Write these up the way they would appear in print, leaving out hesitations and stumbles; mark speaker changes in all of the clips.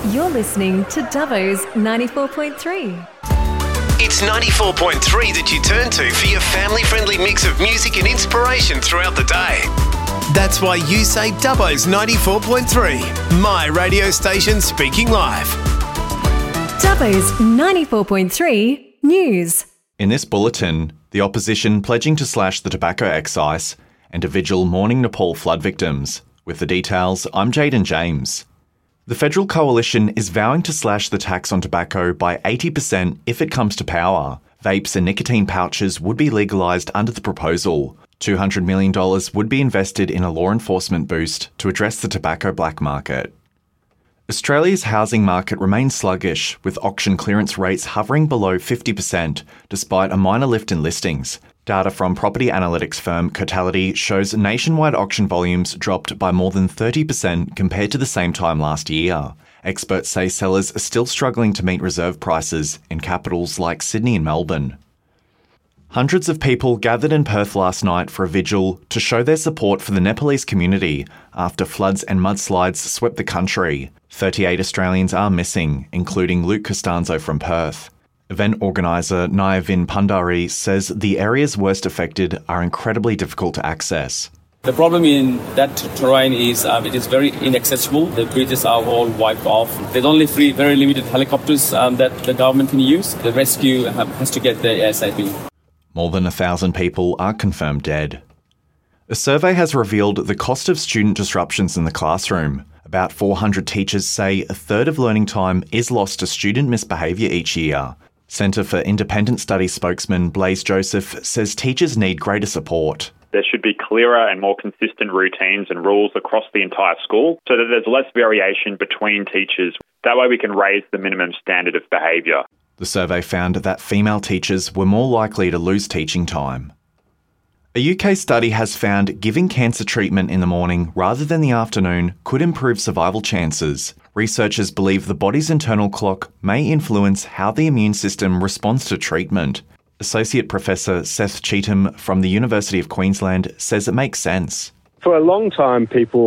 Speaker 1: You're listening to Dubbo's 94.3.
Speaker 2: It's 94.3 that you turn to for your family-friendly mix of music and inspiration throughout the day. That's why you say Dubbo's 94.3, my radio station speaking live.
Speaker 1: Dubbo's 94.3 News.
Speaker 3: In this bulletin, the opposition pledging to slash the tobacco excise and a vigil mourning Nepal flood victims. With the details, I'm Jaden James. The Federal Coalition is vowing to slash the tax on tobacco by 80% if it comes to power. Vapes and nicotine pouches would be legalised under the proposal. $200 million would be invested in a law enforcement boost to address the tobacco black market. Australia's housing market remains sluggish, with auction clearance rates hovering below 50%, despite a minor lift in listings. Data from property analytics firm Cotality shows nationwide auction volumes dropped by more than 30% compared to the same time last year. Experts say sellers are still struggling to meet reserve prices in capitals like Sydney and Melbourne. Hundreds of people gathered in Perth last night for a vigil to show their support for the Nepalese community after floods and mudslides swept the country. 38 Australians are missing, including Luke Costanzo from Perth. Event organiser Nayavin Pandari says the areas worst affected are incredibly difficult to access.
Speaker 4: The problem in that terrain is it is very inaccessible. The bridges are all wiped off. There's only very limited helicopters that the government can use. The rescue has to get there ASAP.
Speaker 3: More than 1,000 people are confirmed dead. A survey has revealed the cost of student disruptions in the classroom. About 400 teachers say a third of learning time is lost to student misbehaviour each year. Centre for Independent Studies spokesman Blaise Joseph says teachers need greater support.
Speaker 5: There should be clearer and more consistent routines and rules across the entire school so that there's less variation between teachers. That way we can raise the minimum standard of behaviour.
Speaker 3: The survey found that female teachers were more likely to lose teaching time. A UK study has found giving cancer treatment in the morning rather than the afternoon could improve survival chances. Researchers believe the body's internal clock may influence how the immune system responds to treatment. Associate Professor Seth Cheetham from the University of Queensland says it makes sense.
Speaker 6: For a long time,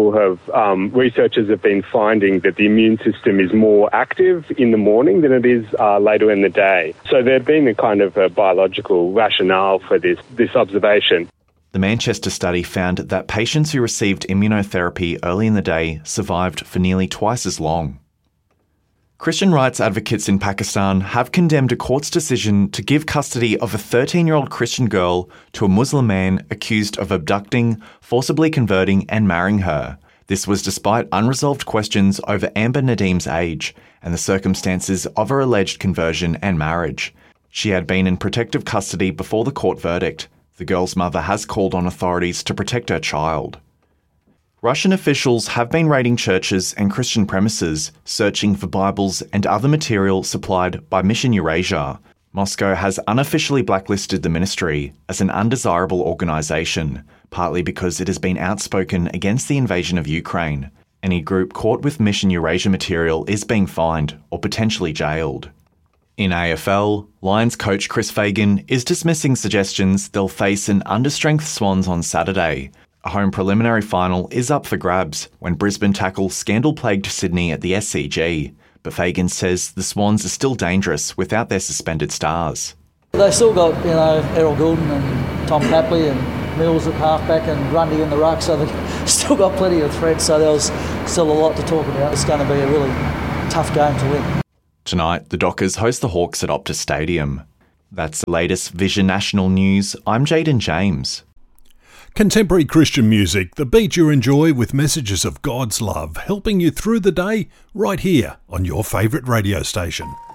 Speaker 6: researchers have been finding that the immune system is more active in the morning than it is later in the day. So there's been a kind of a biological rationale for this observation.
Speaker 3: The Manchester study found that patients who received immunotherapy early in the day survived for nearly twice as long. Christian rights advocates in Pakistan have condemned a court's decision to give custody of a 13-year-old Christian girl to a Muslim man accused of abducting, forcibly converting and marrying her. This was despite unresolved questions over Amber Nadim's age and the circumstances of her alleged conversion and marriage. She had been in protective custody before the court verdict. The girl's mother has called on authorities to protect her child. Russian officials have been raiding churches and Christian premises, searching for Bibles and other material supplied by Mission Eurasia. Moscow has unofficially blacklisted the ministry as an undesirable organisation, partly because it has been outspoken against the invasion of Ukraine. Any group caught with Mission Eurasia material is being fined or potentially jailed. In AFL, Lions coach Chris Fagan is dismissing suggestions they'll face an understrength Swans on Saturday. A home preliminary final is up for grabs when Brisbane tackle scandal-plagued Sydney at the SCG, but Fagan says the Swans are still dangerous without their suspended stars.
Speaker 7: They've still got, Errol Goulden and Tom Papley and Mills at halfback and Grundy in the ruck, so they've still got plenty of threats, so there was still a lot to talk about. It's going to be a really tough game to win.
Speaker 3: Tonight, the Dockers host the Hawks at Optus Stadium. That's the latest Vision National News. I'm Jaden James.
Speaker 8: Contemporary Christian music, the beat you enjoy with messages of God's love, helping you through the day right here on your favourite radio station.